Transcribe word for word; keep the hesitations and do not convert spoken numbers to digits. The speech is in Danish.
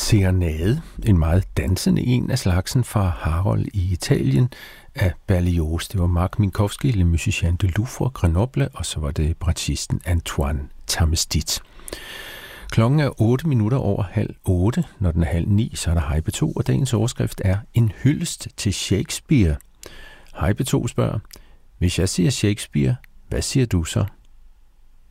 Serenade, en meget dansende en af slagsen fra Harold i Italien af Berlioz. Det var Marc Minkowski, Le Musicien de Louvre, Grenoble, og så var det bratschisten Antoine Tamestit. Klokken er otte minutter over halv otte. Når den er halv ni, så er der Hej P to, og dagens overskrift er en hyldest til Shakespeare. Hej P to spørger, hvis jeg siger Shakespeare, hvad siger du så?